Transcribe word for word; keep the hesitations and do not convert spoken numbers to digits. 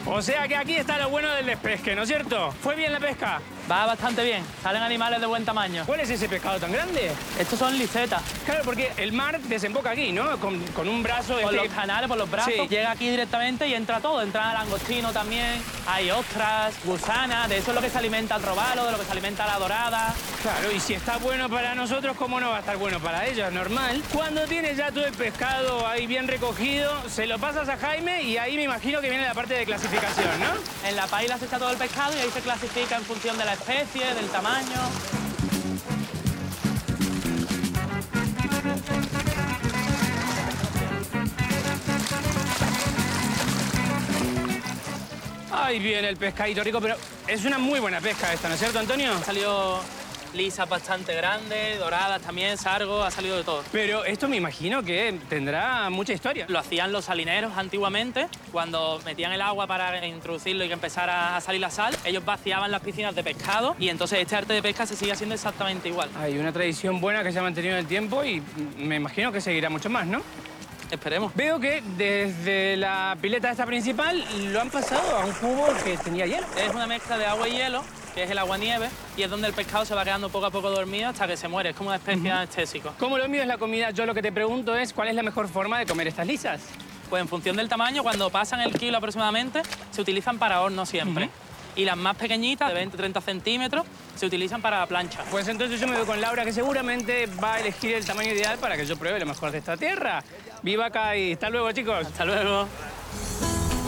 O sea que aquí está lo bueno del despesque, ¿no es cierto? ¿Fue bien la pesca? Va bastante bien, salen animales de buen tamaño. ¿Cuál es ese pescado tan grande? Estos son licetas. Claro, porque el mar desemboca aquí, ¿no? Con, con un brazo... Por este... los canales, por los brazos, Sí. llega aquí directamente y entra todo. Entra langostino también, hay ostras, gusanas, de eso es lo que se alimenta el robalo, de lo que se alimenta la dorada. Claro, y si está bueno para nosotros, ¿cómo no va a estar bueno para ellos? Normal. Cuando tienes ya todo el pescado ahí bien recogido, se lo pasas a Jaime y ahí me imagino que viene la parte de clasificación, ¿no? En la paila se echa todo el pescado y ahí se clasifica en función de la especie, del tamaño. Ahí viene el pescadito rico, pero es una muy buena pesca esta, ¿no es cierto, Antonio? Ha salido lisas bastante grandes, doradas también, sargo, ha salido de todo. Pero esto me imagino que tendrá mucha historia. Lo hacían los salineros antiguamente, cuando metían el agua para introducirlo y que empezara a salir la sal, ellos vaciaban las piscinas de pescado y entonces este arte de pesca se sigue haciendo exactamente igual. Hay una tradición buena que se ha mantenido en el tiempo y me imagino que seguirá mucho más, ¿no? Esperemos. Veo que desde la pileta esta principal lo han pasado a un cubo que tenía hielo. Es una mezcla de agua y hielo, que es el agua-nieve, y es donde el pescado se va quedando poco a poco dormido hasta que se muere. Es como una especie de anestésico. Como lo mío es la comida, yo lo que te pregunto es ¿cuál es la mejor forma de comer estas lisas? Pues en función del tamaño, cuando pasan el kilo aproximadamente, se utilizan para horno siempre. Uh-huh. Y las más pequeñitas, de veinte a treinta centímetros, se utilizan para la plancha. Pues entonces yo me voy con Laura, que seguramente va a elegir el tamaño ideal para que yo pruebe lo mejor de esta tierra. ¡Viva acá y hasta luego, chicos! Hasta luego.